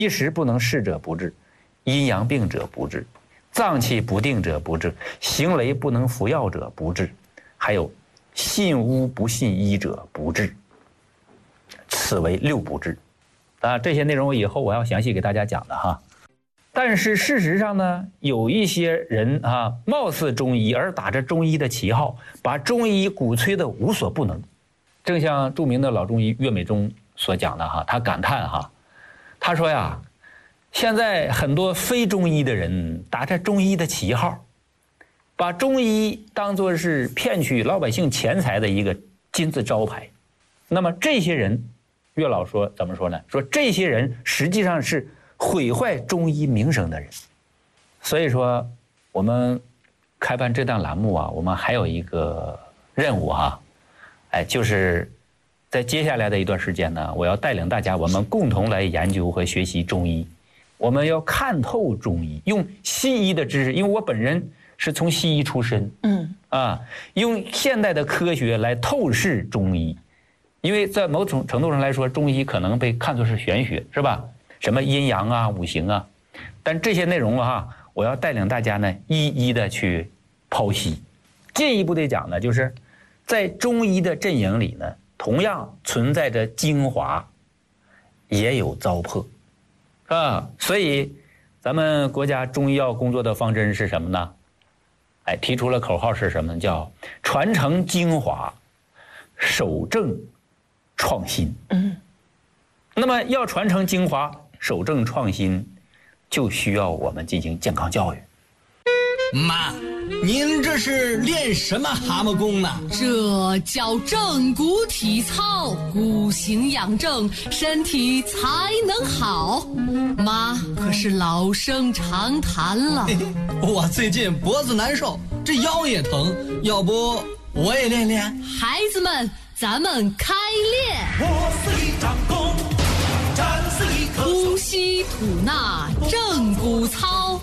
一时不能事者不治，阴阳病者不治，脏气不定者不治，行雷不能服药者不治，还有信巫不信医者不治。此为六不治。这些内容以后我要详细给大家讲的哈。但是事实上呢，有一些人貌似中医而打着中医的旗号，把中医鼓吹的无所不能。正像著名的老中医岳美中所讲的他感叹他说呀，现在很多非中医的人打着中医的旗号，把中医当作是骗取老百姓钱财的一个金字招牌。那么这些人，岳老说怎么说呢？说这些人实际上是毁坏中医名声的人。所以说我们开办这档栏目我们还有一个任务就是在接下来的一段时间呢，我要带领大家我们共同来研究和学习中医。我们要看透中医，用西医的知识，因为我本人是从西医出身，用现代的科学来透视中医。因为在某种程度上来说，中医可能被看作是玄学，是吧？什么阴阳五行但这些内容我要带领大家呢一一的去剖析。进一步的讲呢，就是在中医的阵营里呢，同样存在着精华，也有糟粕所以咱们国家中医药工作的方针是什么呢？提出了口号是什么呢？叫传承精华，守正创新。那么要传承精华，守正创新，就需要我们进行健康教育。 妈，您这是练什么蛤蟆功呢？ 这叫正骨体操，骨形养正，身体才能好。妈可是老生常谈了。 我最近脖子难受，这腰也疼，要不我也练练？ 孩子们，咱们开练。 我是一张弓，战是一棵树。 呼吸吐纳正骨操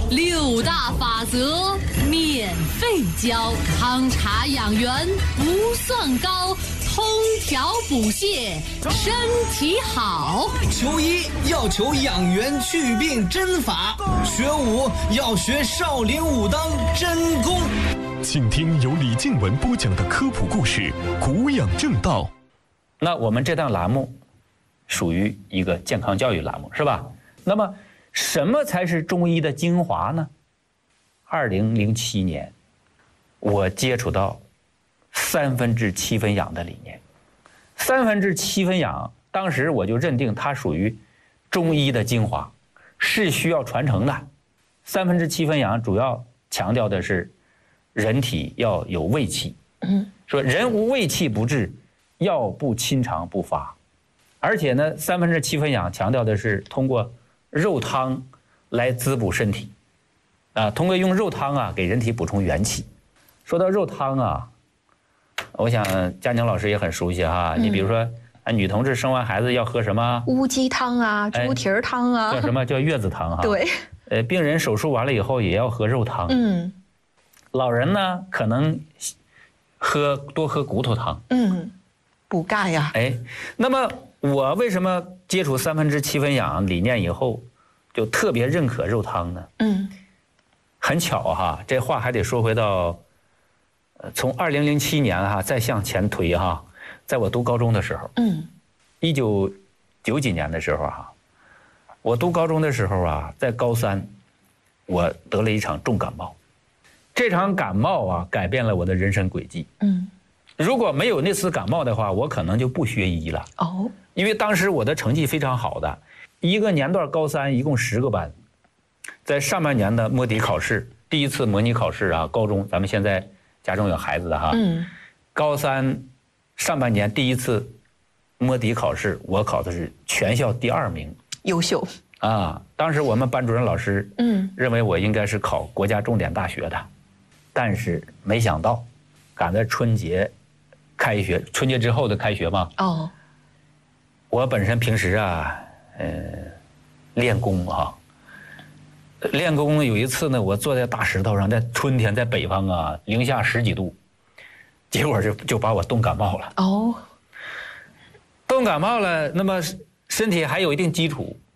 ，6大法则免费教，康察养元不算高，通调补泻身体好。 求医要求养元祛病真法，学武要学少林武当真功。 请听由李静文播讲的科普故事《古养正道》。 那我们这档栏目属于一个健康教育栏目，是吧？那么什么才是中医的精华呢？2007年，我接触到3分治7分养的理念。3分治7分养，当时我就认定它属于中医的精华，是需要传承的。3分治7分养主要强调的是人体要有胃气，说人无胃气不治，药不侵肠不发。而且呢，3分治7分养强调的是通过肉汤来滋补身体，通过用肉汤给人体补充元气。说到肉汤我想佳宁老师也很熟悉你比如说女同志生完孩子要喝什么？ 乌鸡汤猪蹄儿汤叫什么？叫月子汤对。 病人手术完了以后也要喝肉汤。老人呢可能多喝骨头汤。 补钙呀。 那么我为什么接触3分治7分养理念以后，就特别认可肉汤呢？很巧这话还得说回到，从2007年再向前推在我读高中的时候，1990几年的时候我读高中的时候在高3，我得了一场重感冒。这场感冒改变了我的人生轨迹。如果没有那次感冒的话，我可能就不学医了。因为当时我的成绩非常好的，一个年段高3一共10个班，在上半年的摸底考试，第一次模拟考试高中咱们现在家中有孩子的高3上半年第一次摸底考试，我考的是全校第2名， 优秀当时我们班主任老师认为我应该是考国家重点大学的，但是没想到赶在春节开学，春节之后的开学嘛。我本身平时练功练功有一次呢，我坐在大石头上，在春天在北方零下10几度，结果就把我冻感冒了。冻感冒了，那么身体还有一定基础，